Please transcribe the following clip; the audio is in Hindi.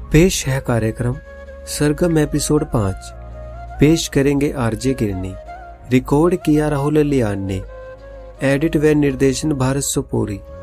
पेश है कार्यक्रम सरगम एपिसोड 5। पेश करेंगे आरजे किरनी। रिकॉर्ड किया राहुल लियान ने। एडिट व निर्देशन भारत सोपोरी।